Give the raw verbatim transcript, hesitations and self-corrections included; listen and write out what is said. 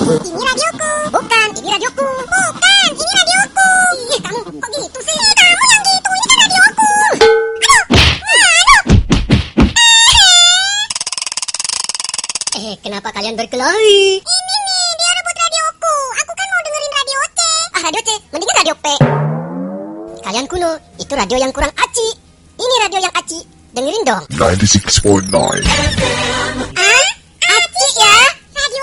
Ini radioku. Bukan, ini radioku. Bukan, ini radioku. Ih, kamu kok gitu sih? Kamu yang gitu, ini kan radioku. Aduh, aduh. Eh, kenapa kalian berkelahi? Ini nih, dia rebut radioku. Aku kan mau dengerin radio C. Ah, radio C, mendingan radio P. Kalian kuno, itu radio yang kurang aci. Ini radio yang aci, dengerin dong. ninety-six point nine. Ah,